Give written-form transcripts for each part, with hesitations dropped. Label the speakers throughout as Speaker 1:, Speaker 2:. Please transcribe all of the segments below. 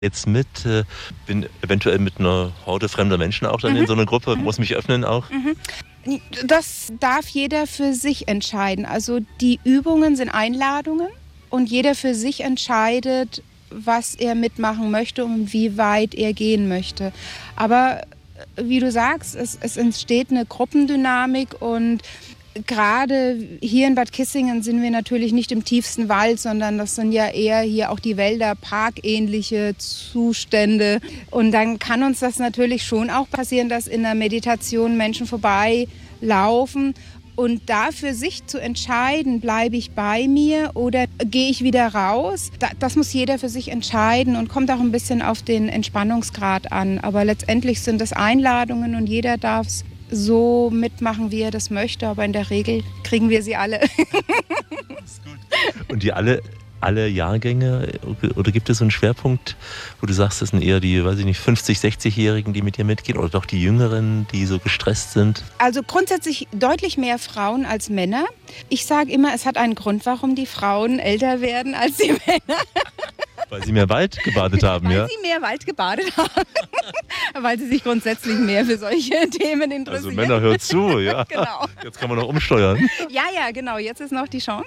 Speaker 1: jetzt mit, bin eventuell mit einer Horde fremder Menschen auch dann in so einer Gruppe, muss mich öffnen auch.
Speaker 2: Das darf jeder für sich entscheiden. Also die Übungen sind Einladungen und jeder für sich entscheidet, was er mitmachen möchte und wie weit er gehen möchte. Aber wie du sagst, es entsteht eine Gruppendynamik und gerade hier in Bad Kissingen sind wir natürlich nicht im tiefsten Wald, sondern das sind ja eher hier auch die Wälder, parkähnliche Zustände. Und dann kann uns das natürlich schon auch passieren, dass in der Meditation Menschen vorbeilaufen. Und da für sich zu entscheiden, bleibe ich bei mir oder gehe ich wieder raus, das muss jeder für sich entscheiden und kommt auch ein bisschen auf den Entspannungsgrad an. Aber letztendlich sind es Einladungen und jeder darf es so mitmachen, wie er das möchte. Aber in der Regel kriegen wir sie alle.
Speaker 1: Und die alle Jahrgänge, oder gibt es so einen Schwerpunkt, wo du sagst, das sind eher die, weiß ich nicht, 50-, 60-Jährigen, die mit dir mitgehen oder doch die Jüngeren, die so gestresst sind?
Speaker 2: Also grundsätzlich deutlich mehr Frauen als Männer. Ich sage immer, es hat einen Grund, warum die Frauen älter werden als die Männer.
Speaker 1: Weil sie mehr Wald gebadet haben, ja?
Speaker 2: Weil sie mehr Wald gebadet haben. Weil sie sich grundsätzlich mehr für solche Themen interessieren.
Speaker 1: Also Männer, hört zu, ja.
Speaker 2: Genau.
Speaker 1: Jetzt kann man noch umsteuern.
Speaker 2: Ja, genau. Jetzt ist noch die Chance.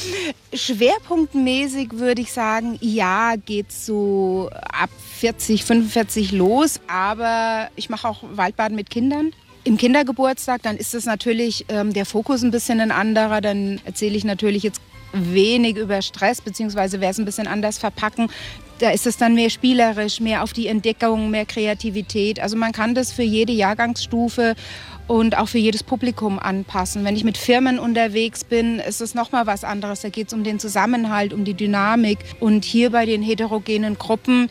Speaker 2: Schwerpunktmäßig würde ich sagen, ja, geht so ab 40, 45 los. Aber ich mache auch Waldbaden mit Kindern. Im Kindergeburtstag, dann ist es natürlich der Fokus ein bisschen ein anderer. Dann erzähle ich natürlich jetzt wenig über Stress, beziehungsweise werde es ein bisschen anders verpacken. Da ist es dann mehr spielerisch, mehr auf die Entdeckung, mehr Kreativität. Also man kann das für jede Jahrgangsstufe und auch für jedes Publikum anpassen. Wenn ich mit Firmen unterwegs bin, ist es nochmal was anderes. Da geht es um den Zusammenhalt, um die Dynamik. Und hier bei den heterogenen Gruppen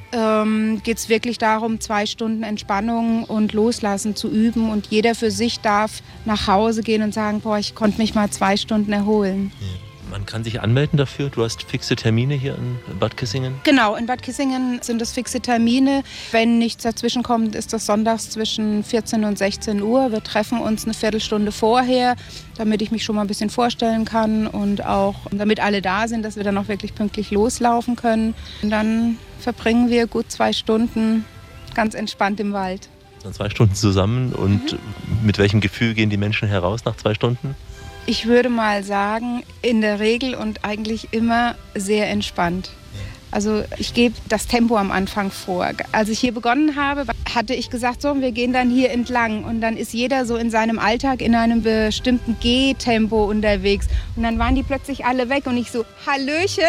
Speaker 2: geht es wirklich darum, 2 Stunden Entspannung und Loslassen zu üben. Und jeder für sich darf nach Hause gehen und sagen, boah, ich konnte mich mal 2 Stunden erholen.
Speaker 1: Ja. Man kann sich anmelden dafür. Du hast fixe Termine hier in Bad Kissingen?
Speaker 2: Genau, in Bad Kissingen sind es fixe Termine. Wenn nichts dazwischen kommt, ist das sonntags zwischen 14 und 16 Uhr. Wir treffen uns eine Viertelstunde vorher, damit ich mich schon mal ein bisschen vorstellen kann und auch damit alle da sind, dass wir dann auch wirklich pünktlich loslaufen können. Und dann verbringen wir gut 2 Stunden ganz entspannt im Wald.
Speaker 1: Dann 2 Stunden zusammen und mit welchem Gefühl gehen die Menschen heraus nach 2 Stunden?
Speaker 2: Ich würde mal sagen, in der Regel und eigentlich immer sehr entspannt. Also ich gebe das Tempo am Anfang vor. Als ich hier begonnen habe, hatte ich gesagt, so, wir gehen dann hier entlang. Und dann ist jeder so in seinem Alltag in einem bestimmten Gehtempo unterwegs. Und dann waren die plötzlich alle weg und ich so, Hallöchen,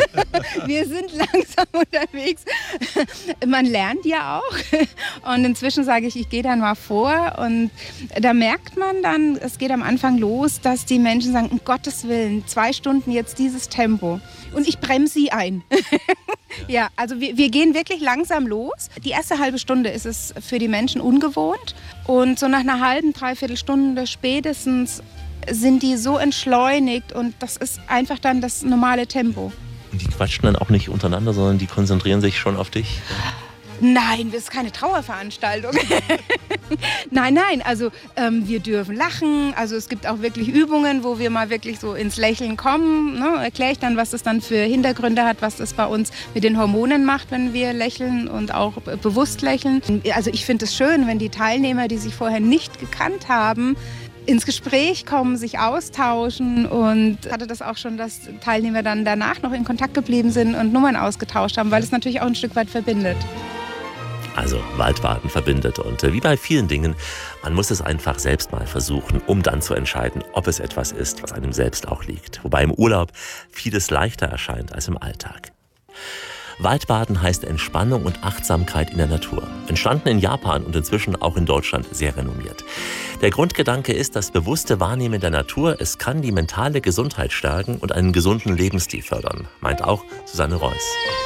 Speaker 2: wir sind langsam unterwegs. Man lernt ja auch. Und inzwischen sage ich gehe dann mal vor. Und da merkt man dann, es geht am Anfang los, dass die Menschen sagen, um Gottes Willen, 2 Stunden jetzt dieses Tempo. Und ich bremse sie ein. Ja, also wir gehen wirklich langsam los. Die erste halbe Stunde ist es für die Menschen ungewohnt. Und so nach einer halben, 3/4 Stunde spätestens sind die so entschleunigt. Und das ist einfach dann das normale Tempo.
Speaker 1: Und die quatschen dann auch nicht untereinander, sondern die konzentrieren sich schon auf dich?
Speaker 2: Nein, das ist keine Trauerveranstaltung. Nein, also wir dürfen lachen. Also es gibt auch wirklich Übungen, wo wir mal wirklich so ins Lächeln kommen. Ne? Erkläre ich dann, was das dann für Hintergründe hat, was das bei uns mit den Hormonen macht, wenn wir lächeln und auch bewusst lächeln. Also ich finde es schön, wenn die Teilnehmer, die sich vorher nicht gekannt haben, ins Gespräch kommen, sich austauschen und hatte das auch schon, dass Teilnehmer dann danach noch in Kontakt geblieben sind und Nummern ausgetauscht haben, weil es natürlich auch ein Stück weit verbindet.
Speaker 1: Also Waldbaden verbindet und wie bei vielen Dingen, man muss es einfach selbst mal versuchen, um dann zu entscheiden, ob es etwas ist, was einem selbst auch liegt. Wobei im Urlaub vieles leichter erscheint als im Alltag. Waldbaden heißt Entspannung und Achtsamkeit in der Natur. Entstanden in Japan und inzwischen auch in Deutschland sehr renommiert. Der Grundgedanke ist, das bewusste Wahrnehmen der Natur, es kann die mentale Gesundheit stärken und einen gesunden Lebensstil fördern, meint auch Susanne Reuss.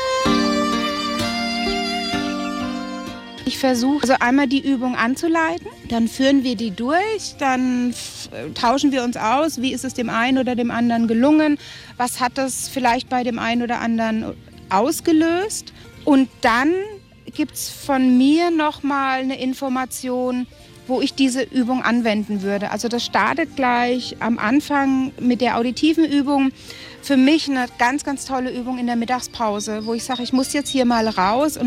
Speaker 2: Ich versuche also einmal die Übung anzuleiten, dann führen wir die durch, dann tauschen wir uns aus, wie ist es dem einen oder dem anderen gelungen, was hat es vielleicht bei dem einen oder anderen ausgelöst und dann gibt es von mir nochmal eine Information, wo ich diese Übung anwenden würde. Also das startet gleich am Anfang mit der auditiven Übung. Für mich eine ganz, ganz tolle Übung in der Mittagspause, wo ich sage, ich muss jetzt hier mal raus und